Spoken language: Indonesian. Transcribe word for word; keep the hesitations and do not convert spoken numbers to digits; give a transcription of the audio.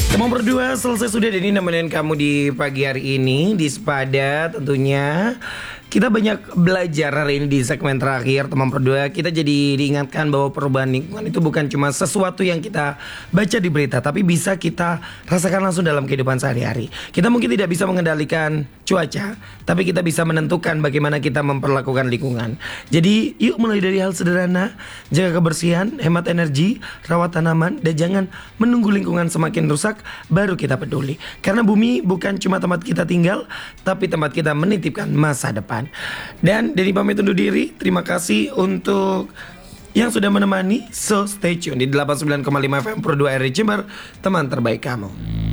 Teman berdua selesai sudah, Denny nemenin kamu di pagi hari ini di Sepada tentunya. Kita banyak belajar hari ini di segmen terakhir teman berdua. Kita jadi diingatkan bahwa perubahan lingkungan itu bukan cuma sesuatu yang kita baca di berita, tapi bisa kita rasakan langsung dalam kehidupan sehari-hari. Kita mungkin tidak bisa mengendalikan cuaca, tapi kita bisa menentukan bagaimana kita memperlakukan lingkungan. Jadi yuk mulai dari hal sederhana, jaga kebersihan, hemat energi, rawat tanaman, dan jangan menunggu lingkungan semakin rusak baru kita peduli. Karena bumi bukan cuma tempat kita tinggal, tapi tempat kita menitipkan masa depan. Dan Denny pamit undur diri. Terima kasih untuk yang sudah menemani. So stay tune di delapan puluh sembilan koma lima F M Pro dua R D Jember, teman terbaik kamu.